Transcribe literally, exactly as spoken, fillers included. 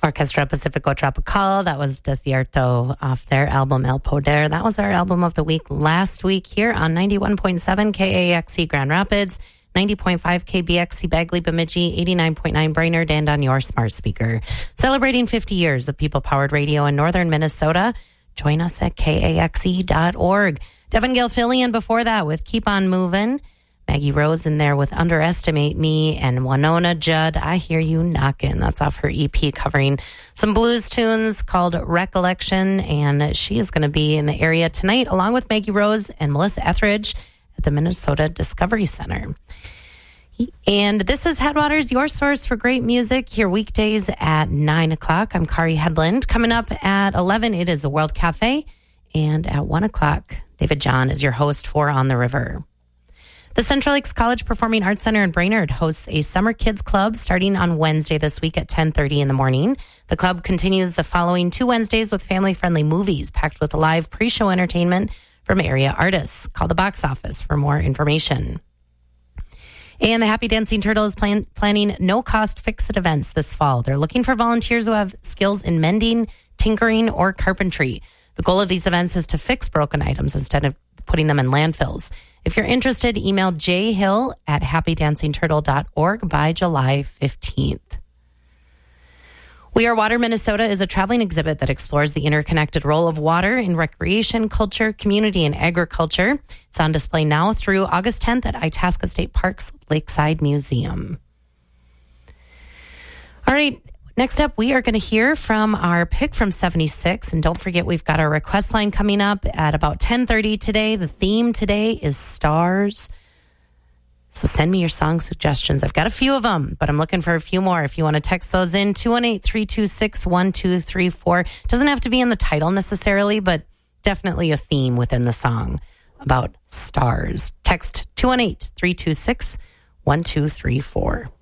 Orchestra Pacifico Tropical. That was Desierto off their album El Poder. That was our album of the week last week here on ninety-one point seven K A X E Grand Rapids, ninety point five K B X C Bagley Bemidji, eighty-nine point nine Brainerd, and on your smart speaker. Celebrating fifty years of people-powered radio in northern Minnesota. Join us at K A X E dot org. Devin Gilfillian before that with Keep On Moving. Maggie Rose in there with Underestimate Me, and Winona Judd, I Hear You Knockin'. That's off her E P covering some blues tunes called Recollection, and she is going to be in the area tonight along with Maggie Rose and Melissa Etheridge at the Minnesota Discovery Center. And this is Headwaters, your source for great music, here weekdays at nine o'clock. I'm Kari Headland. Coming up at eleven, it is the World Cafe, and at one o'clock, David John is your host for On the River. The Central Lakes College Performing Arts Center in Brainerd hosts a Summer Kids Club starting on Wednesday this week at ten thirty in the morning. The club continues the following two Wednesdays with family-friendly movies packed with live pre-show entertainment from area artists. Call the box office for more information. And the Happy Dancing Turtle is plan- planning no-cost fix-it events this fall. They're looking for volunteers who have skills in mending, tinkering, or carpentry. The goal of these events is to fix broken items instead of putting them in landfills. If you're interested, email jhill at happy dancing turtle dot org by July fifteenth. We Are Water Minnesota is a traveling exhibit that explores the interconnected role of water in recreation, culture, community, and agriculture. It's on display now through August tenth at Itasca State Park's Lakeside Museum. All right. Next up, we are going to hear from our pick from seventy-six. And don't forget, we've got our request line coming up at about ten thirty today. The theme today is stars. So send me your song suggestions. I've got a few of them, but I'm looking for a few more. If you want to text those in, two one eight, three two six, one two three four. Doesn't have to be in the title necessarily, but definitely a theme within the song about stars. Text two one eight, three two six, one two three four.